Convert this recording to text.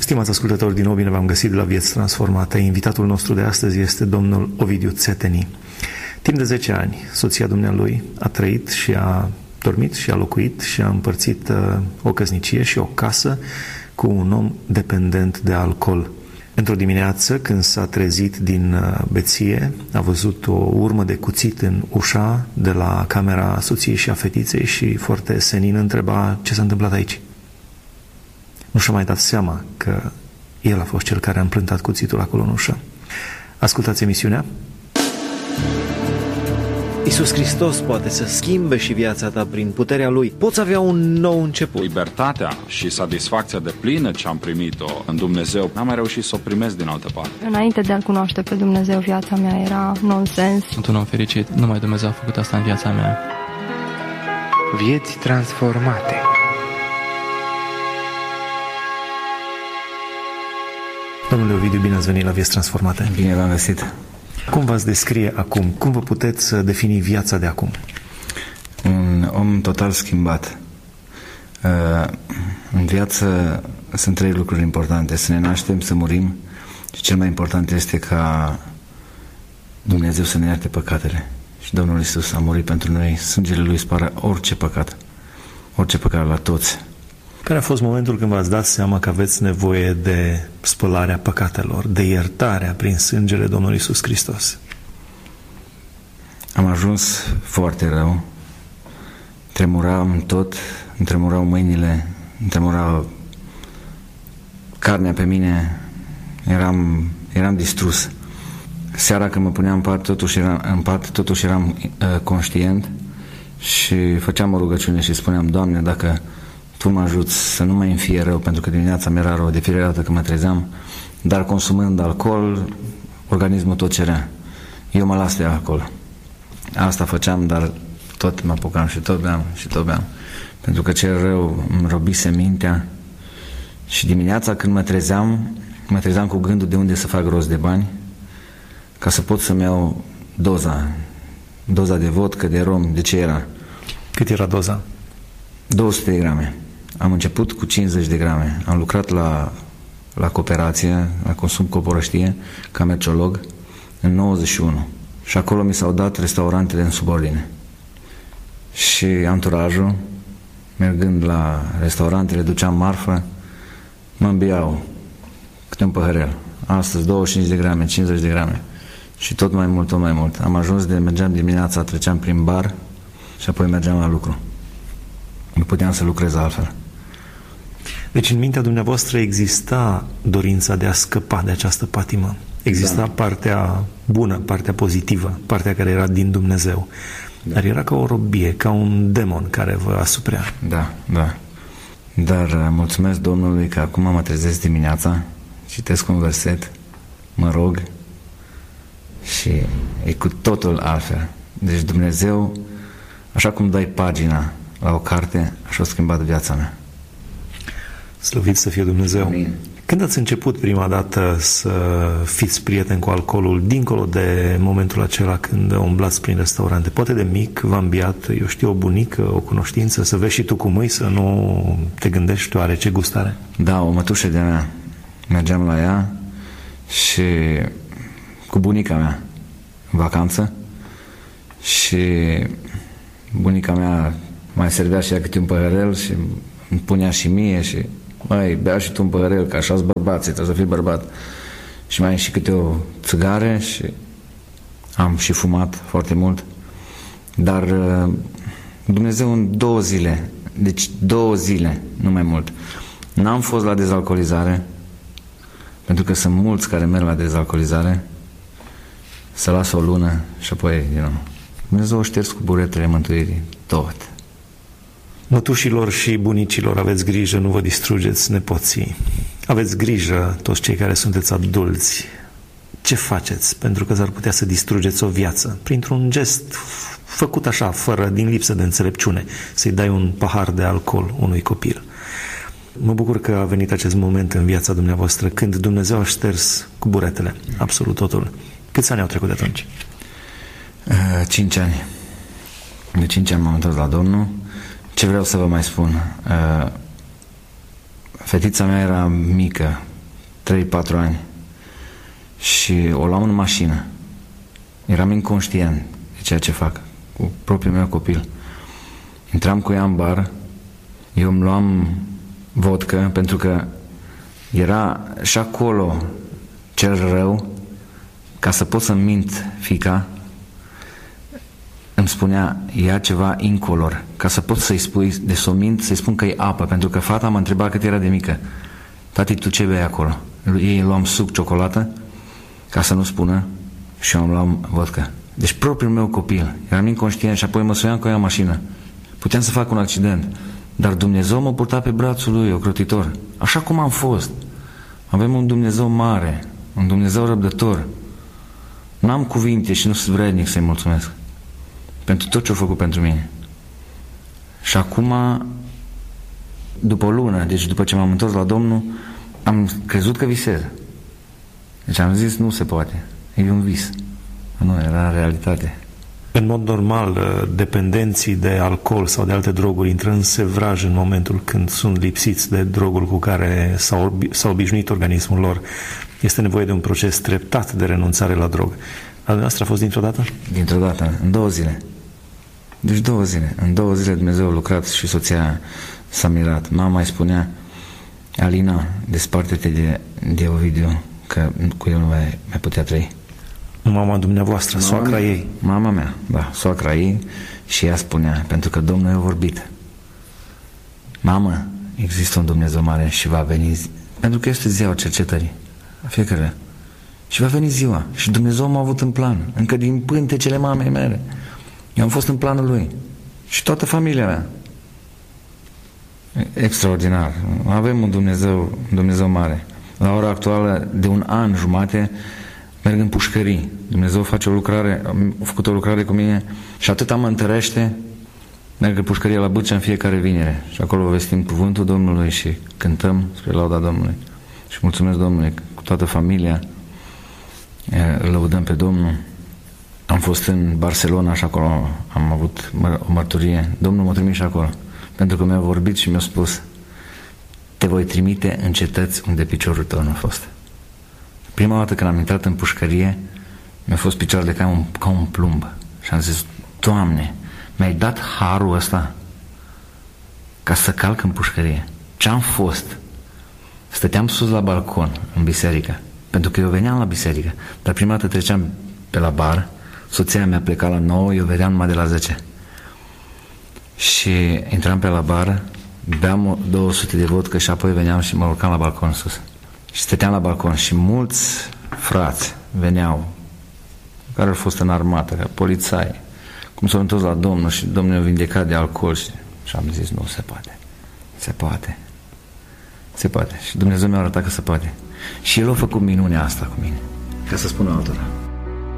Stimați ascultători, din nou bine v-am găsit la Vieți Transformate. Invitatul nostru de astăzi este domnul Ovidiu Țeteni. Timp de 10 ani, soția dumnealui a trăit și a dormit și a locuit și a împărțit o căsnicie și o casă cu un om dependent de alcool. Într-o dimineață, când s-a trezit din beție, a văzut o urmă de cuțit în ușa de la camera soției și a fetiței și foarte senin întreba ce s-a întâmplat aici. Nu și-a mai dat seama că el a fost cel care a împrântat cuțitul acolo în ușă. Ascultați emisiunea. Iisus Hristos poate să schimbe și viața ta prin puterea Lui. Poți avea un nou început. Libertatea și satisfacția deplină ce am primit-o în Dumnezeu, n-am mai reușit să o primesc din altă parte. Înainte de a-L cunoaște pe Dumnezeu, viața mea era nonsens. Sunt un om fericit. Numai Dumnezeu a făcut asta în viața mea. Vieți transformate. Domnule Ovidiu, bine ați venit la Vieți Transformate. Bine v-am găsit. Cum v-ați descrie acum? Cum vă puteți defini viața de acum? Un om total schimbat. În viață sunt 3 lucruri importante. Să ne naștem, să murim și cel mai important este ca Dumnezeu să ne ierte păcatele. Și Domnul Iisus a murit pentru noi. Sângele Lui spală orice păcat la toți. Care a fost momentul când v-ați dat seama că aveți nevoie de spălarea păcatelor, de iertarea prin sângele Domnului Iisus Hristos? Am ajuns foarte rău. Tremuram tot, îmi tremurau mâinile, îmi tremura carnea pe mine, eram distrus. Seara când mă puneam în pat, totuși eram conștient și făceam o rugăciune și spuneam: Doamne, dacă Tu mă ajuți să nu mai îmi fie rău, pentru că dimineața mi-era rău de fiecare dată când mă trezeam, dar consumând alcool, organismul tot cerea. Eu mă las de alcool. Asta făceam, dar tot mă apucam și tot beam. Pentru că cel rău îmi robise mintea și dimineața când mă trezeam cu gândul de unde să fac rost de bani, ca să pot să-mi iau doza de vodcă, de rom, de ce era. Cât era doza? 200 de grame. Am început cu 50 de grame. Am lucrat la cooperație, la consum coporăștie, ca merciolog, în 91. Și acolo mi s-au dat restaurantele în subordine. Și anturajul, mergând la restaurantele, duceam marfă, mă îmbiau câte un păhărel. Astăzi 25 de grame, 50 de grame. Și tot mai mult. Am ajuns mergeam dimineața, treceam prin bar și apoi mergeam la lucru. Nu puteam să lucrez altfel. Deci în mintea dumneavoastră exista dorința de a scăpa de această patimă. Exista partea bună, partea pozitivă, partea care era din Dumnezeu. Dar era ca o robie, ca un demon care vă asuprea. Da. Dar mulțumesc Domnului că acum mă trezesc dimineața, citesc un verset, mă rog și e cu totul altfel. Deci Dumnezeu, așa cum dai pagina la o carte, așa a schimbat viața mea. Slăvit să fie Dumnezeu. Amin. Când ați început prima dată să fiți prieten cu alcoolul, dincolo de momentul acela când umblați prin restaurante? Poate de mic v-a îmbiat, eu știu, o bunică, o cunoștință, să vezi și tu cum îi, să nu te gândești oare ce gust are? Da, o mătușă de-a mea. Mergeam la ea și cu bunica mea în vacanță și bunica mea mai servea și ea câte un păhărel și îmi punea și mie și măi, bea și tu un păhărel, că așa-s bărbații, trebuie să fii bărbat. Și mai și câte o țigare și am și fumat foarte mult. Dar Dumnezeu în 2 zile, deci 2 zile, nu mai mult, n-am fost la dezalcoolizare, pentru că sunt mulți care merg la dezalcoolizare, să lasă o lună și apoi din nou. Dumnezeu o șters cu buretele mântuirii, tot. Mătușilor și bunicilor, aveți grijă, nu vă distrugeți nepoții. Aveți grijă, toți cei care sunteți adulți. Ce faceți? Pentru că s-ar putea să distrugeți o viață printr-un gest făcut așa, fără, din lipsă de înțelepciune, să-i dai un pahar de alcool unui copil. Mă bucur că a venit acest moment în viața dumneavoastră când Dumnezeu a șters cu buretele absolut totul. Câți ani au trecut de atunci? 5 ani. De 5 ani m-am întors la Domnul. Ce vreau să vă mai spun? Fetița mea era mică, 3-4 ani și o luam în mașină. Eram inconștient de ceea ce fac cu propriul meu copil. Intram cu ea în bar, eu îmi luam vodcă pentru că era și acolo cel rău, ca să pot să-mi mint fiica, îmi spunea, ia ceva incolor, ca să pot să-i spui, de s-o mint, să-i spun că e apă, pentru că fata m-a întrebat cât era de mică. Tati, tu ce bei acolo? Ei luam suc, ciocolată, ca să nu spună, și eu îmi luam vodcă. Deci propriul meu copil, eram inconștient și apoi mă suiam cu ea în mașină. Puteam să fac un accident, dar Dumnezeu mă purta pe brațul lui, ocrotitor. Așa cum am fost. Avem un Dumnezeu mare, un Dumnezeu răbdător. N-am cuvinte și nu sunt vrednic să-i mulțumesc pentru tot ce a făcut pentru mine. Și acum, după o lună, deci după ce m-am întors la Domnul, am crezut că visez. Deci am zis, nu se poate. E un vis. Nu, era realitate. În mod normal, dependenții de alcool sau de alte droguri intră în sevraj în momentul când sunt lipsiți de drogul cu care s-a obișnuit organismul lor. Este nevoie de un proces treptat de renunțare la drog. Al noastră a fost dintr-o dată? Dintr-o dată, în 2 zile. Deci 2 zile. În 2 zile Dumnezeu a lucrat și soția s-a mirat. Mama mai spunea, Alina, desparte-te de Ovidiu, că cu el nu mai putea trăi. Mama dumneavoastră, soacra ei. Mama mea, da, soacra ei, și ea spunea, pentru că Domnul i-a vorbit. Mamă, există un Dumnezeu mare și va veni, pentru că este ziua cercetării, fiecare. Și va veni ziua. Și Dumnezeu m-a avut în plan, încă din pântecele mamei mele. Eu am fost în planul lui. Și toată familia mea. Extraordinar. Avem un Dumnezeu mare. La ora actuală, de 1 an jumate, merg în pușcării. Dumnezeu face o lucrare, a făcut o lucrare cu mine și atâta mă întărește. Merg în pușcărie la Bârcea în fiecare vinere. Și acolo vestim cuvântul Domnului și cântăm spre lauda Domnului. Și mulțumesc Domnului cu toată familia. Îl lăudăm pe Domnul. Am fost în Barcelona și acolo am avut o mărturie. Domnul m-a trimis și acolo. Pentru că mi-a vorbit și mi-a spus, te voi trimite în cetăți unde piciorul tău nu a fost. Prima dată când am intrat în pușcărie, mi-a fost picioarele ca un plumb. Și am zis, Doamne, mi-ai dat harul ăsta ca să calc în pușcărie. Ce-am fost? Stăteam sus la balcon, în biserică, pentru că eu veneam la biserică, dar prima dată treceam pe la bar, soția mea pleca la 9, eu vedeam numai de la 10. Și intram pe la bar, beam 200 de vodcă și apoi veneam și mă urcam la balcon sus. Și stăteam la balcon și mulți frați veneau, care au fost în armată, ca polițai, cum s-au întors la Domnul și Domnul i-a vindecat de alcool și am zis, nu, se poate. Se poate. Se poate. Și Dumnezeu mi-a arătat că se poate. Și El a făcut minunea asta cu mine. Ca să spun altora.